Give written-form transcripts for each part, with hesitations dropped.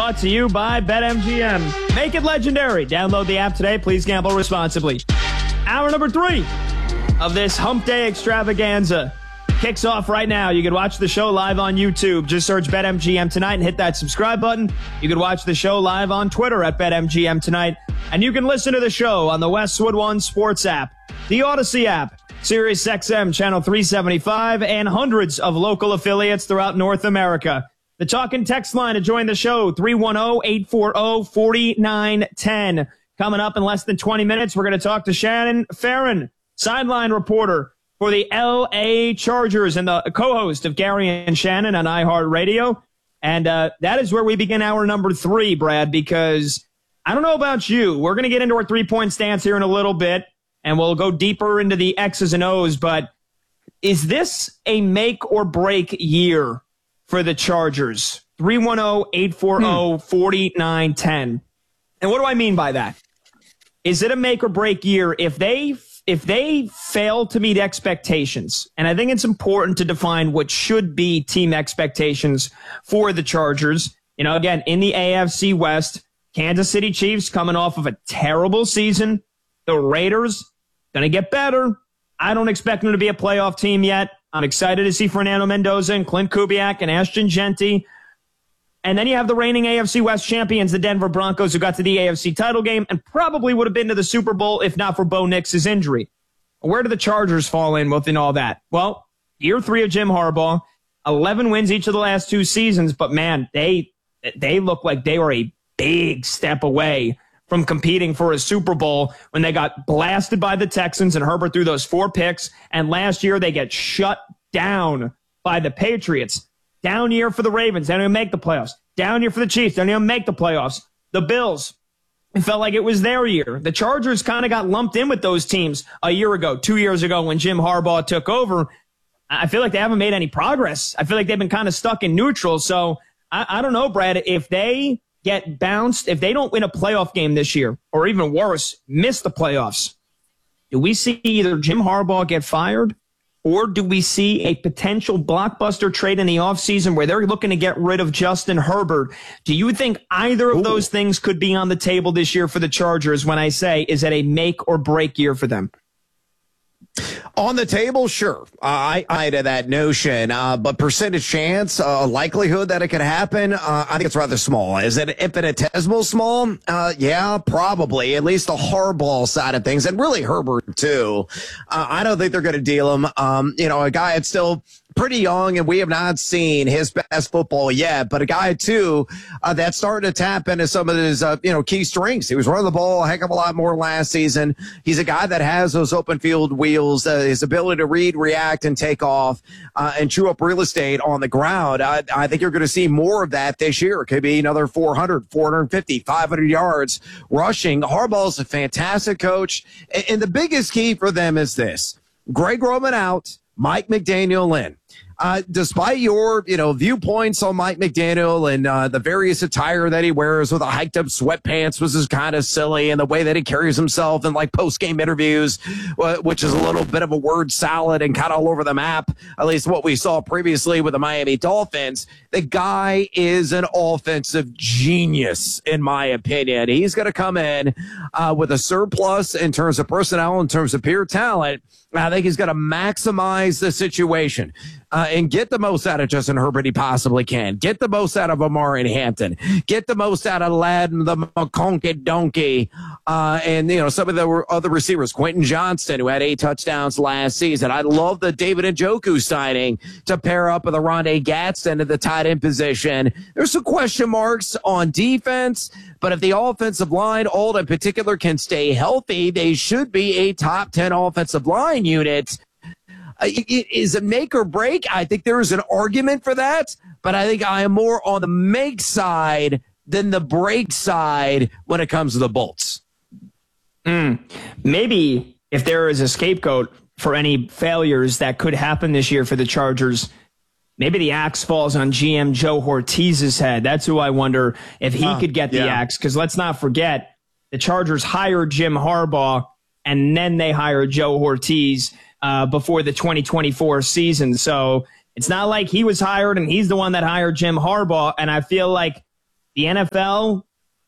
brought to you by BetMGM. Make it legendary. Download the app today. Please gamble responsibly. Hour number 3 of this Hump Day extravaganza kicks off right now. You can watch the show live on YouTube. Just search BetMGM Tonight and hit that subscribe button. You can watch the show live on Twitter at BetMGM Tonight. And you can listen to the show on the Westwood One Sports app, the Odyssey app, Sirius XM Channel 375, and hundreds of local affiliates throughout North America. The talk and text line to join the show, 310-840-4910. Coming up in less than 20 minutes, we're going to talk to Shannon Farren, sideline reporter for the L.A. Chargers and the co-host of Gary and Shannon on iHeartRadio. And that is where we begin hour number 3, Brad, because I don't know about you. We're going to get into our three-point stance here in a little bit, and we'll go deeper into the X's and O's. But is this a make or break year for the Chargers? 310-840-4910. And what do I mean by that? Is it a make or break year if they fail to meet expectations? And I think it's important to define what should be team expectations for the Chargers. You know, again, in the AFC West, Kansas City Chiefs coming off of a terrible season. The Raiders going to get better. I don't expect them to be a playoff team yet. I'm excited to see Fernando Mendoza and Clint Kubiak and Ashton Genty. And then you have the reigning AFC West champions, the Denver Broncos, who got to the AFC title game and probably would have been to the Super Bowl if not for Bo Nix's injury. Where do the Chargers fall in within all that? Well, year 3 of Jim Harbaugh, 11 wins each of the last 2 seasons, but man, they look like they were a big step away from competing for a Super Bowl when they got blasted by the Texans and Herbert threw those 4 picks. And last year they get shut down by the Patriots. Down year for the Ravens. They don't even make the playoffs. Down year for the Chiefs. They don't even make the playoffs. The Bills, it felt like it was their year. The Chargers kind of got lumped in with those teams a year ago, 2 years ago when Jim Harbaugh took over. I feel like they haven't made any progress. I feel like they've been kind of stuck in neutral. So I don't know, Brad, if they get bounced, if they don't win a playoff game this year, or even worse, miss the playoffs, do we see either Jim Harbaugh get fired, or do we see a potential blockbuster trade in the offseason where they're looking to get rid of Justin Herbert? Do you think either of those things could be on the table this year for the Chargers when I say, is it a make or break year for them? On the table, sure. I to that notion, but percentage chance, likelihood that it could happen, I think it's rather small. Is it infinitesimal small? Yeah, probably. At least the Harbaugh side of things, and really Herbert too. I don't think they're going to deal him. A guy that's still pretty young, and we have not seen his best football yet, but a guy too that's starting to tap into some of his key strengths. He was running the ball a heck of a lot more last season. He's a guy that has those open field wheels, his ability to read, react, and take off and chew up real estate on the ground. I think you're going to see more of that this year. It could be another 400, 450, 500 yards rushing. Harbaugh's a fantastic coach, and the biggest key for them is this: Greg Roman out, Mike McDaniel in. Despite your, viewpoints on Mike McDaniel and the various attire that he wears with the hiked up sweatpants was just kind of silly, and the way that he carries himself in like post game interviews, which is a little bit of a word salad and kind of all over the map, at least what we saw previously with the Miami Dolphins. The guy is an offensive genius, in my opinion. He's going to come in with a surplus in terms of personnel, in terms of pure talent. I think he's going to maximize the situation and get the most out of Justin Herbert he possibly can. Get the most out of Amari Hampton. Get the most out of Ladd the McConkey Donkey. And some of the other receivers, Quentin Johnston, who had 8 touchdowns last season. I love the David Njoku signing to pair up with Rondé Gadsden at the tight end position. There's some question marks on defense, but if the offensive line, all in particular, can stay healthy, they should be a top 10 offensive line unit. Is it make or break? I think there is an argument for that, but I think I am more on the make side than the break side when it comes to the Bolts. Maybe if there is a scapegoat for any failures that could happen this year for the Chargers, maybe the axe falls on GM Joe Ortiz's head. That's who I wonder if he could get the axe, because let's not forget, the Chargers hired Jim Harbaugh, and then they hired Joe Ortiz before the 2024 season. So it's not like he was hired and he's the one that hired Jim Harbaugh. And I feel like the NFL,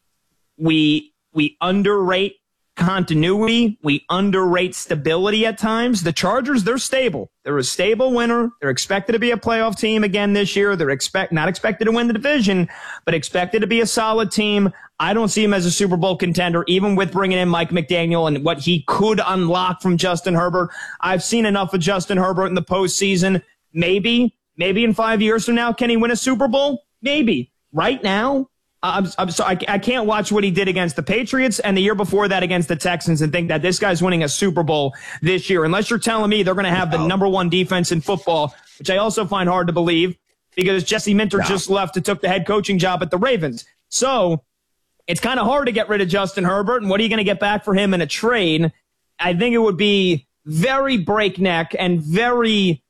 we underrate continuity. We underrate stability at times. The Chargers, they're stable. They're a stable winner. They're expected to be a playoff team again this year. They're not expected to win the division, but expected to be a solid team. I don't see him as a Super Bowl contender, even with bringing in Mike McDaniel and what he could unlock from Justin Herbert. I've seen enough of Justin Herbert in the postseason. Maybe in 5 years from now, can he win a Super Bowl? Maybe. Right now, I'm sorry, I can't watch what he did against the Patriots and the year before that against the Texans and think that this guy's winning a Super Bowl this year, unless you're telling me they're going to have the number one defense in football, which I also find hard to believe because Jesse Minter just left and took the head coaching job at the Ravens. So it's kind of hard to get rid of Justin Herbert, and what are you going to get back for him in a trade? I think it would be very breakneck and very,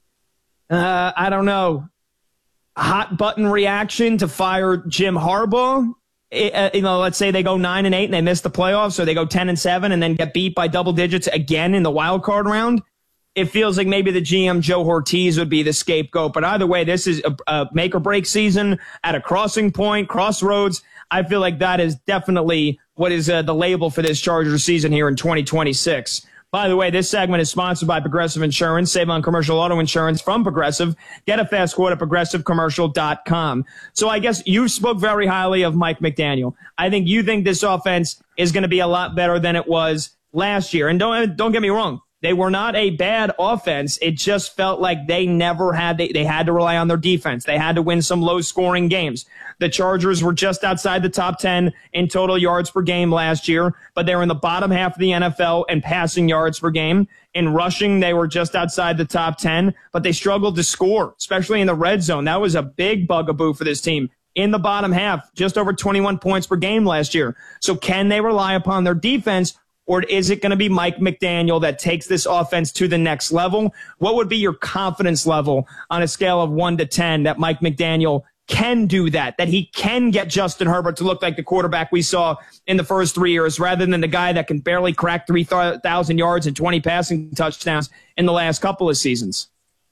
I don't know, hot button reaction to fire Jim Harbaugh. Let's say they go 9-8 and they miss the playoffs, or they go 10-7 and then get beat by double digits again in the wild card round. It feels like maybe the GM Joe Ortiz would be the scapegoat. But either way, this is a make or break season at a crossroads. I feel like that is definitely what is the label for this Chargers season here in 2026. By the way, this segment is sponsored by Progressive Insurance. Save on commercial auto insurance from Progressive. Get a fast quote at progressivecommercial.com. So I guess you spoke very highly of Mike McDaniel. I think you think this offense is going to be a lot better than it was last year. And don't get me wrong. They were not a bad offense. It just felt like they never had, they had to rely on their defense. They had to win some low scoring games. The Chargers were just outside the top 10 in total yards per game last year, but they were in the bottom half of the NFL in passing yards per game. In rushing, they were just outside the top 10, but they struggled to score, especially in the red zone. That was a big bugaboo for this team. In the bottom half, just over 21 points per game last year. So can they rely upon their defense? Or is it going to be Mike McDaniel that takes this offense to the next level? What would be your confidence level on a scale of 1 to 10 that Mike McDaniel can do that he can get Justin Herbert to look like the quarterback we saw in the first 3 years rather than the guy that can barely crack 3,000 yards and 20 passing touchdowns in the last couple of seasons?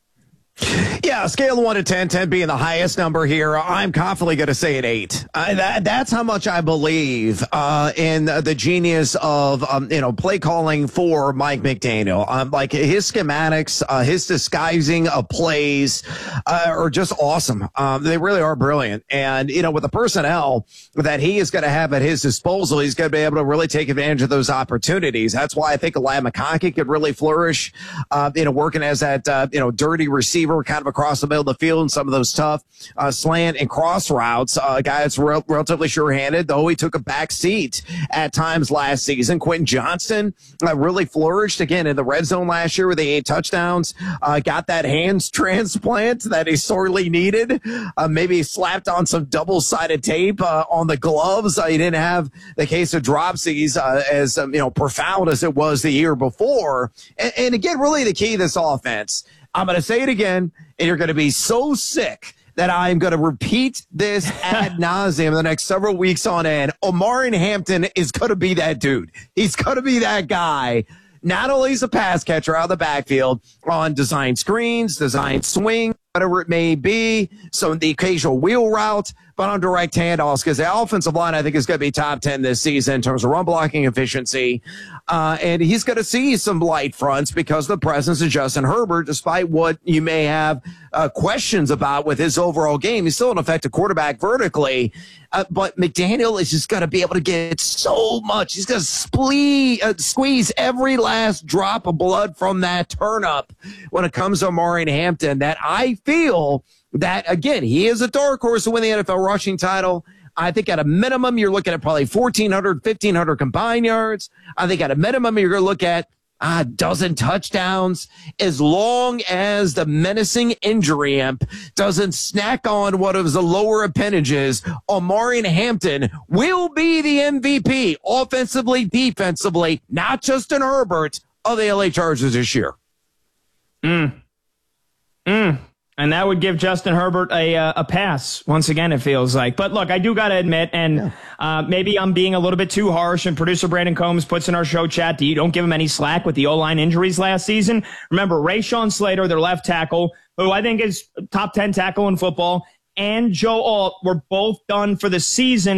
Yeah, scale of 1 to 10, 10 being the highest number here. I'm confidently going to say an 8. That's how much I believe in the genius of play calling for Mike McDaniel. Like his schematics, his disguising of plays are just awesome. They really are brilliant. And with the personnel that he is going to have at his disposal, he's going to be able to really take advantage of those opportunities. That's why I think Elijah McConkey could really flourish. Working as that dirty receiver, kind of across the middle of the field and some of those tough slant and cross routes. A guy that's relatively sure-handed, though he took a back seat at times last season. Quentin Johnston really flourished again in the red zone last year with the 8 touchdowns. Got that hands transplant that he sorely needed. Maybe slapped on some double-sided tape on the gloves. He didn't have the case of dropsies as profound as it was the year before. And again, really the key to this offense, I'm going to say it again, and you're going to be so sick that I'm going to repeat this ad nauseum the next several weeks on end. Omarion Hampton is going to be that dude. He's going to be that guy. Not only is a pass catcher out of the backfield on design screens, design swing, whatever it may be, so the occasional wheel route, but on direct handoffs, because the offensive line, I think, is going to be top 10 this season in terms of run blocking efficiency. And he's going to see some light fronts because of the presence of Justin Herbert, despite what you may have questions about with his overall game. He's still an effective quarterback vertically. But McDaniel is just going to be able to get so much. He's going to squeeze every last drop of blood from that turnip when it comes to Omarion Hampton, that I feel that, again, he is a dark horse to win the NFL rushing title. I think at a minimum, you're looking at probably 1,400, 1,500 combined yards. I think at a minimum, you're going to look at a dozen touchdowns, as long as the menacing injury imp doesn't snack on one of the lower appendages. Omarion Hampton will be the MVP, offensively, defensively, not Justin Herbert, of the LA Chargers this year. And that would give Justin Herbert a pass, once again, it feels like. But look, I do got to admit, and maybe I'm being a little bit too harsh, and producer Brandon Combs puts in our show chat, you don't give him any slack with the O-line injuries last season. Remember, Rashawn Slater, their left tackle, who I think is top 10 tackle in football, and Joe Alt were both done for the season